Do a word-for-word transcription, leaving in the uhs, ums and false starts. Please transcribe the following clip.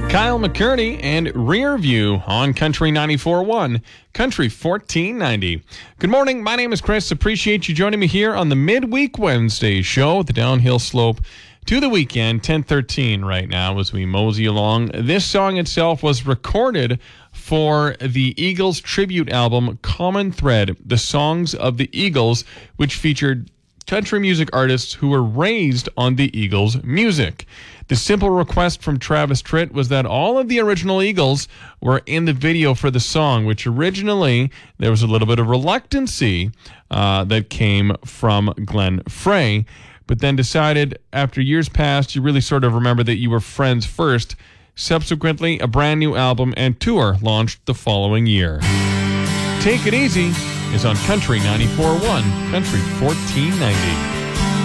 Kyle McCurdy and Rear View on Country ninety-four point one, Country fourteen ninety. Good morning. My name is Chris. Appreciate you joining me here on the Midweek Wednesday show, the downhill slope to the weekend, ten thirteen right now as we mosey along. This song itself was recorded for the Eagles tribute album Common Thread, the Songs of the Eagles, which featured country music artists who were raised on the Eagles' music. The simple request from Travis Tritt was that all of the original Eagles were in the video for the song, which originally there was a little bit of reluctancy uh, that came from Glenn Frey, but then decided after years passed, you really sort of remember that you were friends first. Subsequently, a brand new album and tour launched the following year. Take It Easy is on Country ninety-four point one, Country fourteen ninety.